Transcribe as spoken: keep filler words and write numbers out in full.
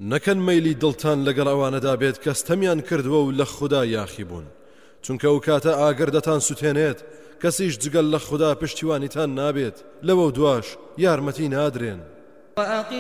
نەکەن مەیلی دڵتان لەگەڵ ئەوانەدا بێت کە ستەمیان کردووە و لە خوددا یاخی بوون، چونکە ئەو کاتە ئاگەر دەتان سوتێنێت کەسیش جگەل لە خوددا پشتیوانیتان نابێت، لەوە دواش یارمەتی نادرێن.